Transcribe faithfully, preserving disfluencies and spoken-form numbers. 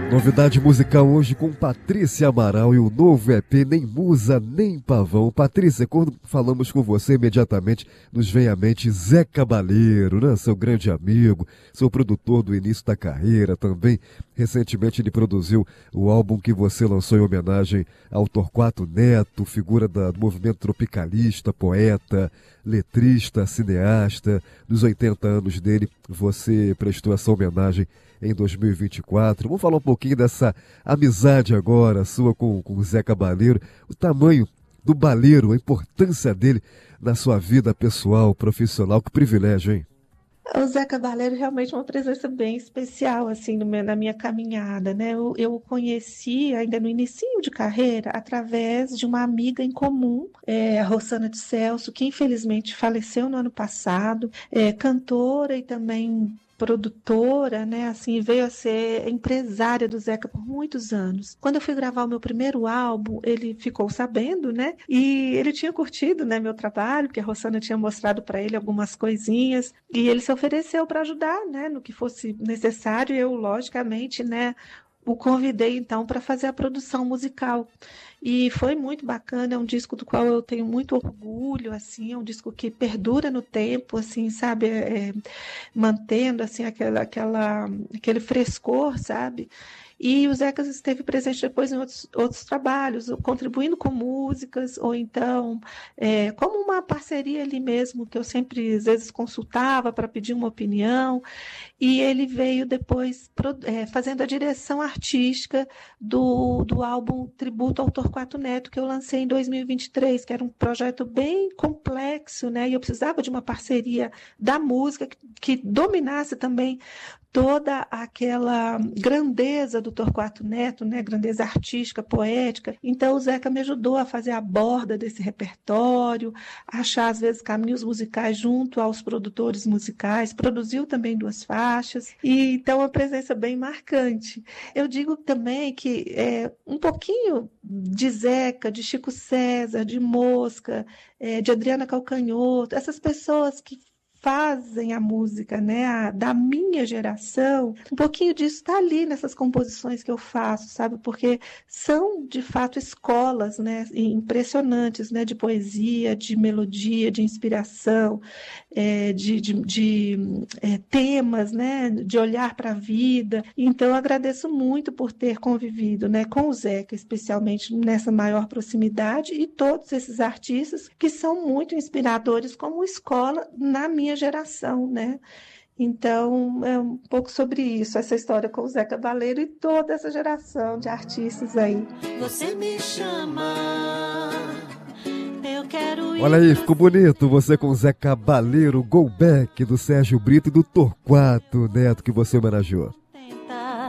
Novidade musical hoje com Patrícia Amaral e o novo E P Nem Musa Nem Pavão. Patrícia, quando falamos com você, imediatamente nos vem à mente Zé Cabaleiro, né? Seu grande amigo, seu produtor do início da carreira também. Recentemente ele produziu o álbum que você lançou em homenagem ao Torquato Neto, figura da, do movimento tropicalista, poeta, letrista, cineasta. Nos oitenta anos dele, você prestou essa homenagem em dois mil e vinte e quatro. Vamos falar um pouquinho dessa amizade agora sua com, com o Zé Cabaleiro, o tamanho do baleiro, a importância dele na sua vida pessoal, profissional. Que privilégio, hein? O Zé Cabaleiro realmente é uma presença bem especial assim no meu- na minha caminhada, né? Eu, eu o conheci ainda no início de carreira através de uma amiga em comum, é, a Rossana de Celso, que infelizmente faleceu no ano passado, é, cantora e também produtora, né? Assim, veio a ser empresária do Zeca por muitos anos. Quando eu fui gravar o meu primeiro álbum, ele ficou sabendo, né? E ele tinha curtido, né, meu trabalho, porque a Rossana tinha mostrado para ele algumas coisinhas, e ele se ofereceu para ajudar, né, no que fosse necessário. E eu, logicamente, né, o convidei então para fazer a produção musical. E foi muito bacana, é um disco do qual eu tenho muito orgulho, assim, é um disco que perdura no tempo, assim, sabe, é, é, mantendo assim aquela, aquela, aquele frescor, sabe? E o Zecas esteve presente depois em outros, outros trabalhos, contribuindo com músicas, ou então é, como uma parceria ali mesmo, que eu sempre, às vezes, consultava para pedir uma opinião. E ele veio depois pro- é, fazendo a direção artística do, do álbum Tributo ao Torquato Neto, que eu lancei em dois mil e vinte e três, que era um projeto bem complexo, né? E eu precisava de uma parceria da música que, que dominasse também toda aquela grandeza do Torquato Neto, né? Grandeza artística, poética. Então o Zeca me ajudou a fazer a borda desse repertório, achar às vezes caminhos musicais junto aos produtores musicais, produziu também duas faixas, e então uma presença bem marcante. Eu digo também que é, um pouquinho de Zeca, de Chico César, de Mosca, é, de Adriana Calcanhoto, essas pessoas que fazem a música, né, a- da minha geração, um pouquinho disso está ali nessas composições que eu faço, sabe? Porque são, de fato, escolas, né, impressionantes, né, de poesia, de melodia, de inspiração, é, de, de, de, é, temas, né, de olhar para a vida. Então, eu agradeço muito por ter convivido, né, com o Zeca, especialmente nessa maior proximidade, e todos esses artistas que são muito inspiradores como escola na minha geração, né? Então, é um pouco sobre isso, essa história com o Zé Cabaleiro e toda essa geração de artistas aí. Você me chama, eu quero ir. Olha aí, ficou bonito você com o Zé Cabaleiro, Go Back do Sérgio Brito e do Torquato Neto que você homenageou.